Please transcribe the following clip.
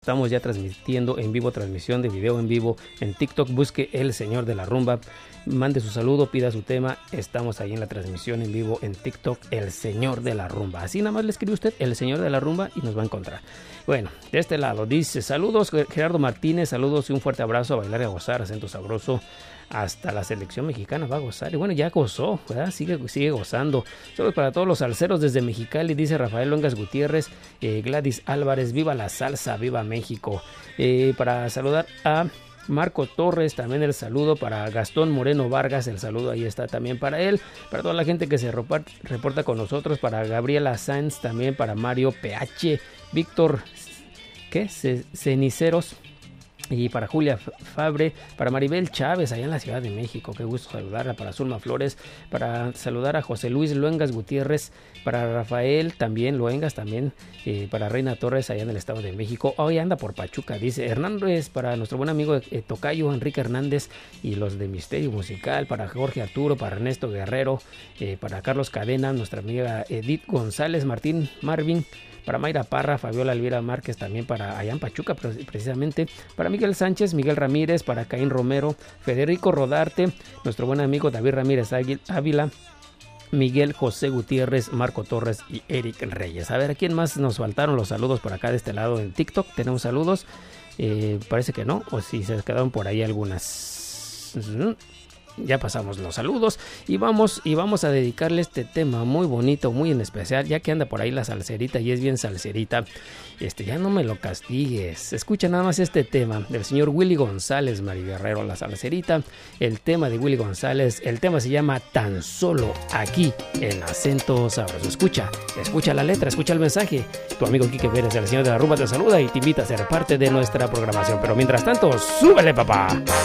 Estamos ya transmitiendo en vivo, transmisión de video en vivo en TikTok. Busque El Señor de la Rumba, mande su saludo, pida su tema. Estamos ahí en la transmisión en vivo en TikTok, El Señor de la Rumba. Así nada más le escribe usted El Señor de la Rumba y nos va a encontrar. Bueno, de este lado dice: saludos Gerardo Martínez, saludos y un fuerte abrazo, a bailar y a gozar, acento sabroso. Hasta la selección mexicana va a gozar. Y bueno, ya gozó, ¿verdad? Sigue gozando. Saludos para todos los salseros desde Mexicali, dice Rafael Longas Gutiérrez, Gladys Álvarez, viva la salsa, viva México. Para saludar a Marco Torres, también el saludo para Gastón Moreno Vargas, el saludo ahí está también para él, para toda la gente que se reporta con nosotros, para Gabriela Sáenz, también para Mario PH, Víctor Ceniceros, y para Julia Fabre, para Maribel Chávez allá en la Ciudad de México, qué gusto saludarla, para Zulma Flores, para saludar a José Luis Luengas Gutiérrez, para Rafael también Luengas, también para Reina Torres allá en el Estado de México. Hoy anda por Pachuca, dice Hernández, para nuestro buen amigo Tocayo Enrique Hernández y los de Misterio Musical, para Jorge Arturo, para Ernesto Guerrero, para Carlos Cadena, nuestra amiga Edith González, Martín Marvin, para Mayra Parra, Fabiola Elvira Márquez, también para allá en Pachuca, precisamente, para Miguel Sánchez, Miguel Ramírez, para Caín Romero, Federico Rodarte, nuestro buen amigo David Ramírez Ávila, Miguel José Gutiérrez, Marco Torres y Eric Reyes. A ver, ¿a quién más nos faltaron los saludos por acá de este lado en TikTok? ¿Tenemos saludos? Parece que no, o si se quedaron por ahí algunas. Ya pasamos los saludos y vamos a dedicarle este tema muy bonito, muy en especial, ya que anda por ahí la salserita y es bien salserita. Ya no me lo castigues. Escucha nada más este tema del señor Willy González, Mari Guerrero, la salserita. El tema de Willy González, el tema se llama Tan Solo Aquí en Acento Sabroso. Escucha la letra, escucha el mensaje. Tu amigo Quique Pérez, el Señor de la Rumba, te saluda y te invita a ser parte de nuestra programación. Pero mientras tanto, súbele, papá.